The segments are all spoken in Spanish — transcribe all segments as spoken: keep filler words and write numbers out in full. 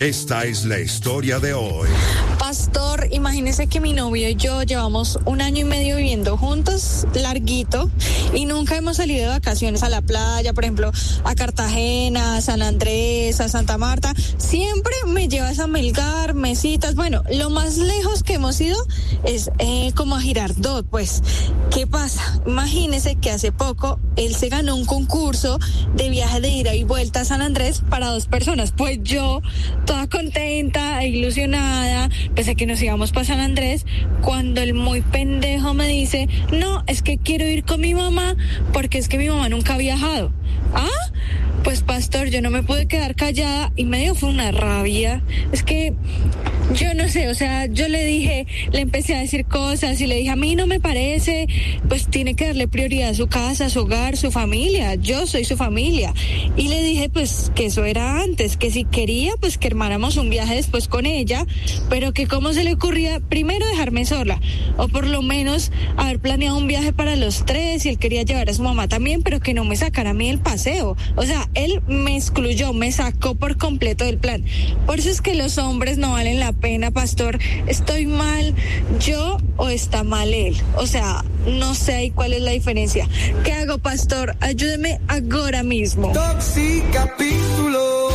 Esta es la historia de hoy. Pastor, imagínese que mi novio y yo llevamos un año y medio viviendo juntos, larguito, y nunca hemos salido de vacaciones a la playa, por ejemplo, a Cartagena, a San Andrés, a Santa Marta. Siempre me llevas a Melgar, Mesitas. Bueno, lo más lejos que hemos ido es eh, como a Girardot, pues. ¿Qué pasa? Imagínese que hace poco él se ganó un concurso de viaje de ida y vuelta a San Andrés para dos personas. Pues yo, toda contenta e ilusionada, pensé que nos íbamos para San Andrés, cuando el muy pendejo me dice, no, es que quiero ir con mi mamá porque es que mi mamá nunca ha viajado. ¿Ah? Pues pastor, yo no me pude quedar callada y me dio fue una rabia. Es que yo no sé, o sea, yo le dije, le empecé a decir cosas y le dije, a mí no me parece, pues tiene que darle prioridad a su casa, a su hogar, su familia. Yo soy su familia. Y le dije, pues, que eso era antes, que si quería, pues que armáramos un viaje después con ella, pero que cómo se le ocurría primero dejarme sola, o por lo menos haber planeado un viaje para los tres, y él quería llevar a su mamá también, pero que no me sacara a mí el paseo. O sea, él me excluyó, me sacó por completo del plan. Por eso es que los hombres no valen la pena, pastor. ¿Estoy mal yo o está mal él? O sea, no sé ahí cuál es la diferencia. ¿Qué hago, pastor? Ayúdeme ahora mismo. Toxicapítulo.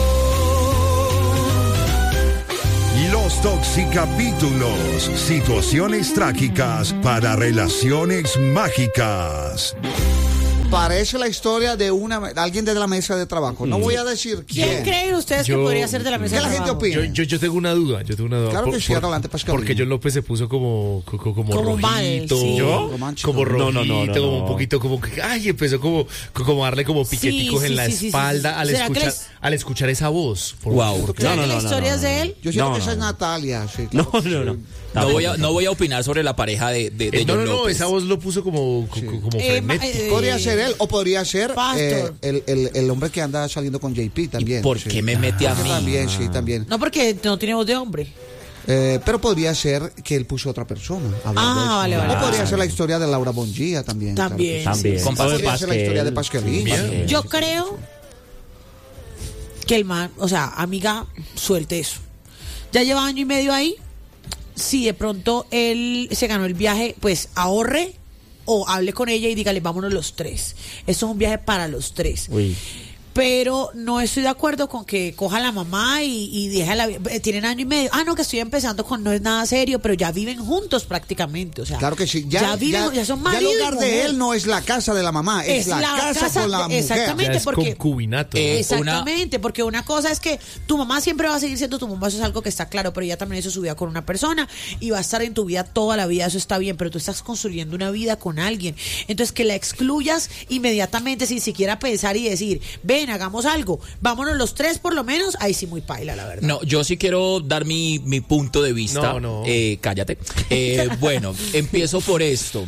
Los Toxicapítulos. Situaciones trágicas para relaciones mágicas. Parece la historia de una alguien de la mesa de trabajo. No voy a decir quién. ¿Quién creen ustedes Yo- que podría ser de la mesa ¿Qué de la gente trabajo? opina? Yo, yo, yo tengo una duda, yo tengo una duda. Claro Por- que sí, por- adelante, Pascalín. Porque John López se puso como, como, como Como mal, rojito, sí. ¿Yo? Romántico. como rojito, No, no, no, no, como un no. poquito como que, ay, empezó como, como a darle como piqueticos Sí, en sí, la sí, sí, espalda sí. al ¿Será que escuchar, les- al escuchar esa voz. Por- Wow. por- ¿Será No, que no, la no, historia no, es de no. él? Yo siento No, que esa no, es no. Natalia. Sí, No, claro que no, sí. no. No voy, a, no voy a opinar sobre la pareja de, de, de Eh, no, John no, no, López. esa voz lo puso como, co- co- como Eh, ma- frenético. eh, Podría ser él o podría ser Pastor. eh, el, el, el hombre que anda saliendo con J P también. ¿Por sí. qué me mete a Ese mí? También, sí, también. No, porque no tiene voz de hombre. Eh, pero podría ser que él puso a otra persona. hablando Ah, de eso. vale, vale. O podría ser la historia de Laura Bongia también. claro que También. sí. También. Con O de Podría ser la historia de Pasquel. Pasqualín. Bien. Yo creo que el man, o sea, amiga, suelte eso. Ya lleva año y medio ahí. Si de pronto él se ganó el viaje, pues ahorre o hable con ella y dígale, vámonos los tres. Esto es un viaje para los tres. Uy. Pero no estoy de acuerdo con que coja a la mamá y, y deja la... eh, Tienen año y medio. Ah, no, que estoy empezando con no es nada serio, pero ya viven juntos prácticamente. O sea, Claro que sí. Ya, ya viven, ya, son ya marido el y hogar de mujer. él no es la casa de la mamá, es, la, casa, con la mujer. exactamente. Ya es porque- concubinato. Eh, Exactamente, porque una cosa es que tu mamá siempre va a seguir siendo tu mamá, eso es algo que está claro, pero ella también hizo su vida con una persona y va a estar en tu vida toda la vida, eso está bien, pero tú estás construyendo una vida con alguien. Entonces, que la excluyas inmediatamente sin siquiera pensar y decir, ven, hagamos algo, vámonos los tres por lo menos, ahí sí muy paila, la verdad. No, yo sí quiero dar mi, mi punto de vista. No, no. Eh, cállate. Eh, bueno, empiezo por esto.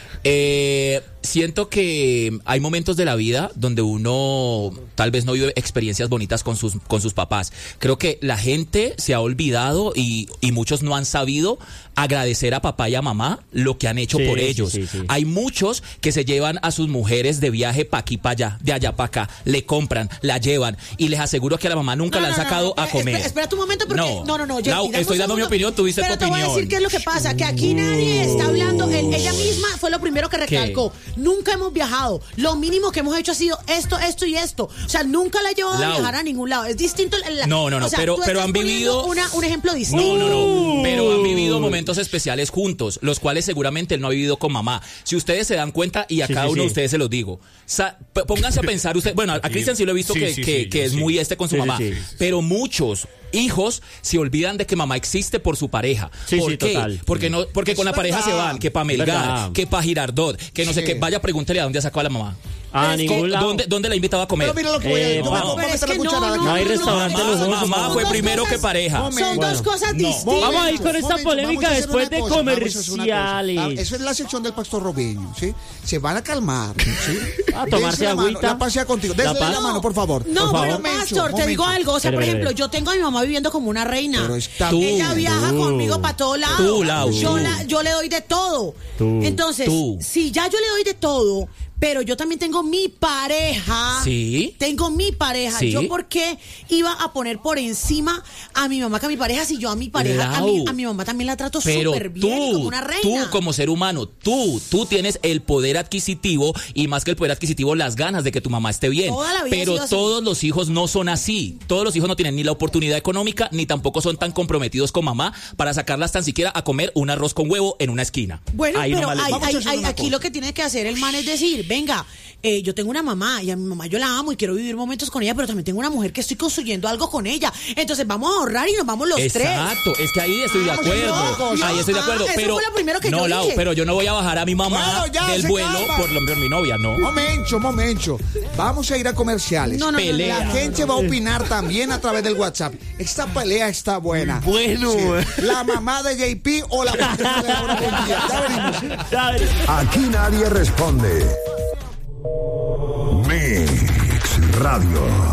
Eh, siento que hay momentos de la vida donde uno tal vez no vive experiencias bonitas con sus, con sus papás. Creo que la gente se ha olvidado y, y muchos no han sabido agradecer a papá y a mamá lo que han hecho Sí, por sí, ellos. sí, sí. Hay muchos que se llevan a sus mujeres de viaje pa' aquí, pa' allá, de allá pa' acá, le compran, la llevan y les aseguro que a la mamá nunca No, la han no, no, sacado no, a espera, comer. Espera, espera un momento porque No. no, no, no, Lau, dame un estoy dando mi segundo. opinión, tú diste Pero tu te voy a decir opinión. qué es lo que pasa, que aquí nadie está hablando, el- ella misma fue lo primero que recalcó. Nunca hemos viajado. Lo mínimo que hemos hecho ha sido esto, esto y esto. O sea, nunca la he llevado Lau. a viajar a ningún lado. Es distinto. la- No, no, no, o sea, pero- tú pero estás han poniendo vivido- una- un ejemplo distinto. No, no, no. Pero han Uh. vivido momentos especiales juntos, los cuales seguramente él no ha vivido con mamá. Si ustedes se dan cuenta, y a Sí, cada sí, uno de sí. ustedes se los digo, sa- p- pónganse a pensar usted. Bueno, a a Cristian sí lo he visto Sí, que, sí, que- sí, que yo es sí. muy este con su Sí, sí, mamá. sí. Pero muchos hijos se olvidan de que mamá existe por su pareja. Sí, ¿Por sí, qué? total. Porque no, porque Es con la pareja se verdad. van, que pa' Es Melgar, verdad. que pa' Girardot, que no sé Sí. qué. Vaya, pregúntele a dónde ha sacado a la mamá. A Es que- ningún lado. ¿Dónde, ¿Dónde la invitaba a comer? Pero mira lo que voy a Eh, decir. Yo me vamos. voy a Pero es meter la que no, cuchara no, aquí. No hay no, restaurante no, lujoso. Mamá Son fue dos primero cosas- que pareja. Momento. Son dos cosas No. distintas. Vamos a ir con esta Momento, polémica vamos a hacer después una de cosa, vamos a hacer una cosa. comerciales. Ah, Eso es la sección del pastor Robinho, ¿sí? Se van a calmar, ¿sí? A tomarse Dense la mano, agüita. La pasea contigo. La Dense la, paz. mano, por favor. No, por pero favor. Pastor, te digo algo. O sea, Espere, por espere, ejemplo, espere. yo tengo a mi mamá viviendo como una reina. Pero está Tú. Ella viaja Tú. conmigo para todos lados. Tú, Lau. Yo, la- yo le doy de todo. Tú. Entonces, Tú. si ya yo le doy de todo, pero yo también tengo mi pareja. Sí. Tengo mi pareja. Sí. ¿Yo por qué iba a poner por encima a mi mamá que a mi pareja si yo a mi pareja, a mi, a mi mamá también la trato Pero súper bien, tú, como una reina? tú como ser humano, tú, tú tienes el poder adquisitivo y más que el poder adquisitivo, las ganas de que tu mamá esté bien. Toda la vida he Pero sido así. todos los hijos no son así. Todos los hijos no tienen ni la oportunidad económica, ni tampoco son tan comprometidos con mamá para sacarlas tan siquiera a comer un arroz con huevo en una esquina. Bueno, Ahí pero nomás les- hay- vamos a hay- hacer hay- una aquí cosa. lo que tiene que hacer el man es decir, venga, eh, yo tengo una mamá y a mi mamá yo la amo y quiero vivir momentos con ella, pero también tengo una mujer que estoy construyendo algo con ella. Entonces vamos a ahorrar y nos vamos los tres. Exacto, es que ahí estoy de Vamos a hacer acuerdo. una cosa. Ahí estoy de Ah, acuerdo. eso pero fue lo primero que no, yo Lau, dije. pero yo no voy a bajar a mi mamá Bueno, ya, del se vuelo calma. por, lo- por mi novia, no. Momento, momento. Vamos a ir a comerciales. No, no, no, no, Pelea. La no, no, gente no. va a opinar también a través del WhatsApp. Esta pelea está buena. Bueno. Sí. La mamá de J P o la mamá de Laura Buendía. Ya venimos. Aquí nadie responde. Mix Radio.